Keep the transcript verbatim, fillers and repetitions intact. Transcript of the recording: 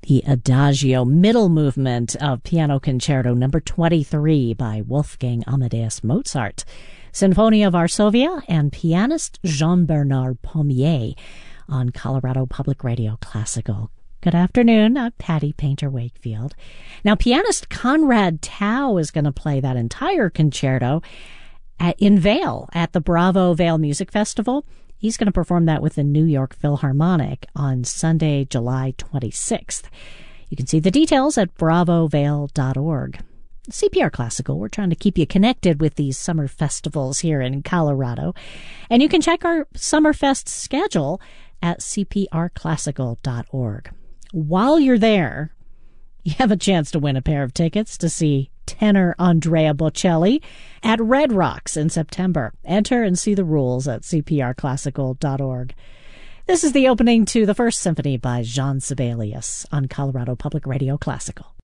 the Adagio, middle movement of Piano Concerto number twenty-three by Wolfgang Amadeus Mozart. Sinfonia Varsovia and pianist Jean-Bernard Pommier on Colorado Public Radio Classical. Good afternoon, I'm Patty Painter Wakefield. Now, pianist Conrad Tao is going to play that entire concerto at, in Vail at the Bravo Vail Music Festival. He's going to perform that with the New York Philharmonic on Sunday, July twenty-sixth. You can see the details at bravo vail dot org. C P R Classical, we're trying to keep you connected with these summer festivals here in Colorado. And you can check our Summerfest schedule at c p r classical dot org. While you're there, you have a chance to win a pair of tickets to see tenor Andrea Bocelli at Red Rocks in September. Enter and see the rules at c p r classical dot org. This is the opening to the First Symphony by Jean Sibelius on Colorado Public Radio Classical.